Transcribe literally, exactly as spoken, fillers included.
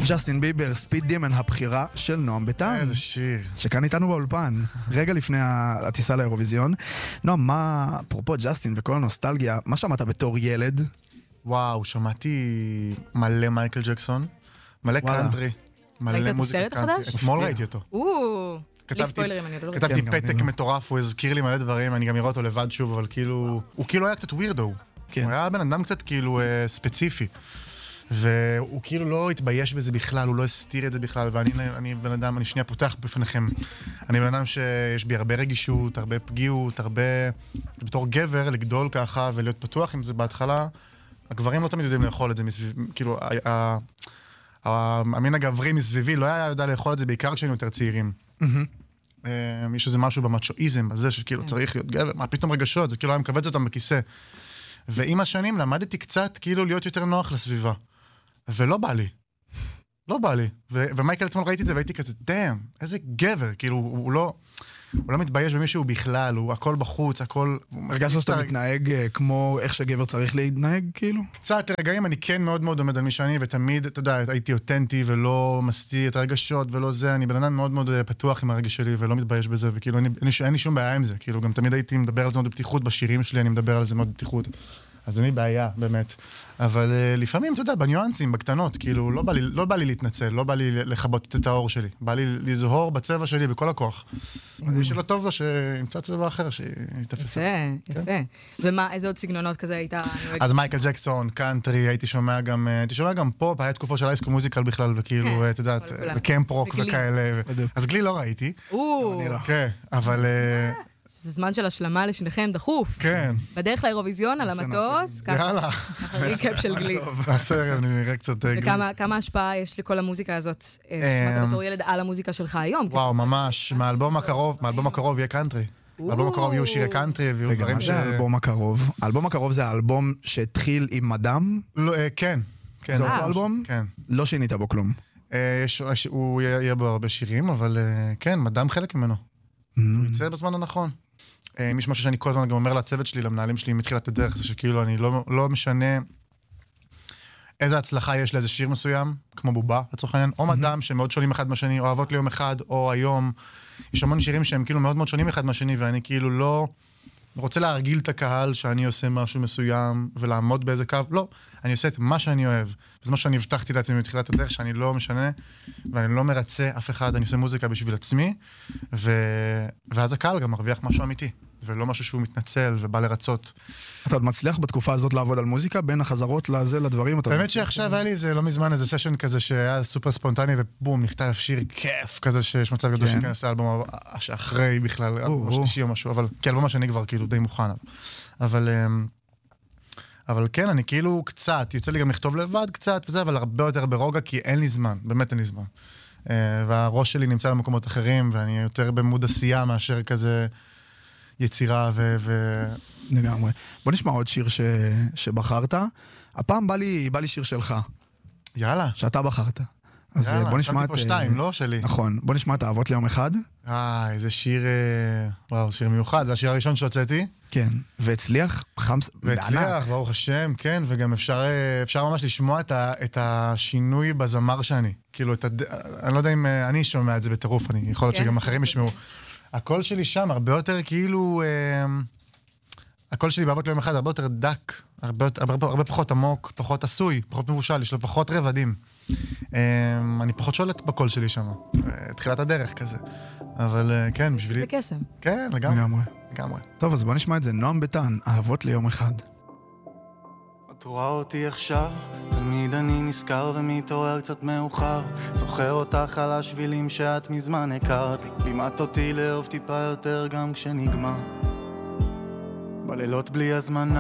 ג'סטין ביבר, ספיד דימן, הבחירה של נועם ביטן. איזה שיר. שכאן איתנו באולפן, רגע לפני הטיסה לאירוויזיון. נועם, מה, אפרופו ג'סטין וכל הנוסטלגיה, מה שמעת בתור ילד? וואו, שמעתי מלא מייקל ג'קסון, מלא קאנטרי, מלא מוזיקה ראית את הסרט החדש? אתמול ראיתי אותו. או, בלי ספוילרים, אני לא ראיתי. כתבתי פתק מטורף, הוא הזכיר לי מלא דברים, אני גם אראה אותו לבד שוב, אבל כאילו, הוא כאילו היה קצת ווירדו. הוא היה בן אדם קצת כאילו ספציפי. והוא כאילו לא התבייש בזה בכלל, הוא לא הסתיר את זה בכלל, ואני אני בן אדם, אני שנייה פותח בפניכם. אני בן אדם שיש בי הרבה רגישות, הרבה פגיעות, הרבה... בתור גבר, לגדול ככה ולהיות פתוח עם זה בהתחלה, הגברים לא תמיד יודעים לאכול את זה מסביב, כאילו, המין הגברי מסביבי לא היה יודע לאכול את זה, בעיקר כשהיינו יותר צעירים. יש איזה משהו במצ'ואיזם, בזה שכאילו צריך להיות גבר, מה פתאום רגשות, זה כאילו היה מכווץ אותם בכיסא. ועם השנים למדתי קצת כאילו להיות יותר נוח לסביבה. ולא בא לי. לא בא לי. ו- ומייקל עצמו ראיתי את זה והייתי כזה, דאם, איזה גבר. כאילו, הוא, הוא לא... הוא לא מתבייש במישהו בכלל, הוא הכל בחוץ, הכל... הרגשת שאתה מתנהג כמו איך שגבר צריך להתנהג, כאילו? קצת רגעים, אני כן מאוד מאוד עומד על מי שאני, ותמיד, אתה יודע, הייתי אותנטי ולא מסתיר את הרגשות ולא זה, אני בן אדם מאוד מאוד פתוח עם הרגש שלי ולא מתבייש בזה, וכאילו, אני, אני, אין לי שום בעיה עם זה, כאילו, גם תמיד הייתי מדבר על זה מאוד בפתיחות, בשירים שלי אני מדבר על זה מאוד בפתיחות. אז אני בעיה, באמת. אבל uh, לפעמים, אתה יודע, בניואנסים, בקטנות, כאילו, לא בא לי, לא בא לי להתנצל, לא בא לי לחבות את האור שלי. בא לי לזהור בצבע שלי בכל הכוח. מי שלא טוב לו, שימצא צבע אחר, שיתפס. יפה, יפה. ומה, איזה עוד סגנונות כזה הייתה? אז מייקל ג'קסון, קאנטרי, הייתי שומע גם, הייתי שומע גם פופ, היה תקופה של אייסקול מוזיקל בכלל, וכאילו, אתה יודעת, וקמפ רוק וכאלה. אז גלי לא ראיתי. כן, אבל... זה זמן של השלמה לשניכם דחוף. כן. בדרך לאירוויזיון על המטוס. יאללה. ריקאפ של גלי. בסרט, אני נראה קצת גלי. וכמה השפעה יש לכל המוזיקה הזאת, שמעת בתור ילד על המוזיקה שלך היום? וואו, ממש. מהאלבום הקרוב, מהאלבום הקרוב יהיה קאנטרי. באלבום הקרוב יהיו שירי קאנטרי, ויהיו דברים ש... רגע, מה זה האלבום הקרוב? האלבום הקרוב זה האלבום שהתחיל עם מדם? כן. זה אותו אלבום? כן. לא שינית בו כלום. הוא יהיה בו הרבה שירים, אבל כן, מדם חלק ממנו. הוא יצא בזמן הנכון. יש משהו שאני כל הזמן גם אומר לצוות שלי, למנהלים שלי מתחילת הדרך, זה שכאילו אני לא, לא משנה איזה הצלחה יש לאיזה שיר מסוים, כמו בובה, לצורך העניין, או מדם שמאוד שונים אחד מהשני, או אהבות ליום אחד, או היום. יש המון שירים שהם כאילו מאוד מאוד שונים אחד מהשני, ואני כאילו לא רוצה להרגיל את הקהל שאני עושה משהו מסוים, ולעמוד באיזה קו. לא, אני עושה את מה שאני אוהב. וזה מה שאני הבטחתי לעצמי מתחילת הדרך, שאני לא משנה, ואני לא מרצה אף אחד, אני עושה מוזיקה בשביל עצמי, ו... ואז הקהל גם מרוויח משהו אמיתי, ולא משהו שהוא מתנצל ובא לרצות. אתה עוד מצליח בתקופה הזאת לעבוד על מוזיקה, בין החזרות לזה לדברים? באמת שעכשיו היה לי איזה לא מזמן איזה סשן כזה שהיה סופר ספונטני, ובום, נכתב שיר כיף כזה שיש מצב גדול שכנס לאלבום שאחרי בכלל, אלבום השלישי או משהו, אבל כאלבום השני כבר כאילו די מוכן. אבל... אבל כן, אני כאילו קצת, יוצא לי גם לכתוב לבד קצת וזה, אבל הרבה יותר ברוגע, כי אין לי זמן, באמת אין לי זמן. והראש שלי נמצא במקומות אחרים, ואני יותר במוד עשייה מאשר כזה יצירה ו... לגמרי. בוא נשמע עוד שיר ש... שבחרת. הפעם בא לי, בא לי שיר שלך. יאללה. שאתה בחרת. אז יאללה, בוא נשמע את... שמתי פה שתיים, לא שלי. נכון. בוא נשמע את אהבות ליום אחד. אה, איזה שיר... וואו, שיר מיוחד. זה השיר הראשון שהוצאתי. כן. והצליח חמס... והצליח, ברוך השם, כן. וגם אפשר, אפשר ממש לשמוע את, ה... את השינוי בזמר שאני. כאילו, את הד... אני לא יודע אם אני שומע את זה בטירוף, אני יכול להיות שגם אחרים ישמעו. הקול שלי שם הרבה יותר כאילו... הקול שלי באהבות ליום אחד הרבה יותר דק, הרבה, הרבה, הרבה פחות עמוק, פחות עשוי, פחות מבושל, יש לו פחות רבדים. אני פחות שולט בקול שלי שם, תחילת הדרך כזה. אבל כן, בשבילי... זה קסם. כן, לגמרי. לגמרי. לגמרי. טוב, אז בוא נשמע את זה. נועם ביטן, אהבות ליום אחד. את רואה אותי עכשיו, תמיד אני נזכר ומתעורר קצת מאוחר. זוכר אותך על השבילים שאת מזמן הכרת לי. לימדת אותי לאהוב טיפה יותר גם כשנגמר. בלילות בלי הזמן